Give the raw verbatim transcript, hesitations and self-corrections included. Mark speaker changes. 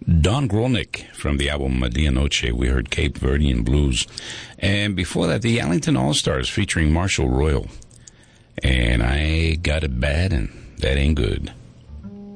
Speaker 1: Don Grolnick from the album Medianoche. We heard Cape Verdean Blues. And before that, the Allington All-Stars featuring Marshall Royal. And I got it bad, and that ain't good.